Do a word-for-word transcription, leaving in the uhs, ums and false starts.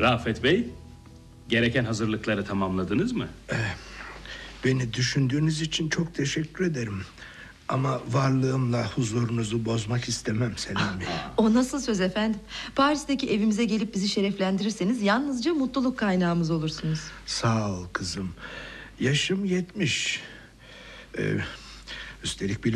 Rafet Bey, gereken hazırlıkları tamamladınız mı? Beni düşündüğünüz için çok teşekkür ederim. Ama varlığımla huzurunuzu bozmak istemem Selim Bey. O nasıl söz efendim? Paris'teki evimize gelip bizi şereflendirirseniz yalnızca mutluluk kaynağımız olursunuz. Sağ ol kızım. Yaşım yetmiş. Ee, üstelik